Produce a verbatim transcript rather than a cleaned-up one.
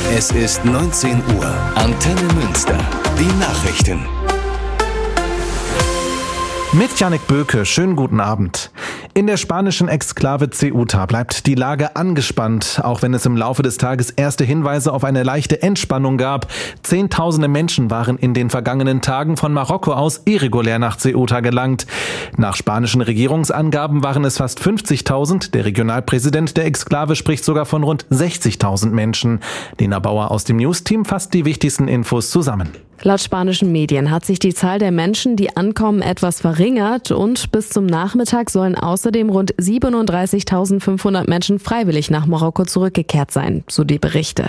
Es ist neunzehn Uhr. Antenne Münster. Die Nachrichten. Mit Jannik Böke, schönen guten Abend. In der spanischen Exklave Ceuta bleibt die Lage angespannt, auch wenn es im Laufe des Tages erste Hinweise auf eine leichte Entspannung gab. Zehntausende Menschen waren in den vergangenen Tagen von Marokko aus irregulär nach Ceuta gelangt. Nach spanischen Regierungsangaben waren es fast fünfzigtausend. Der Regionalpräsident der Exklave spricht sogar von rund sechzigtausend Menschen. Lena Bauer aus dem News-Team fasst die wichtigsten Infos zusammen. Laut spanischen Medien hat sich die Zahl der Menschen, die ankommen, etwas verringert und bis zum Nachmittag sollen außerdem rund siebenunddreißigtausendfünfhundert Menschen freiwillig nach Marokko zurückgekehrt sein, so die Berichte.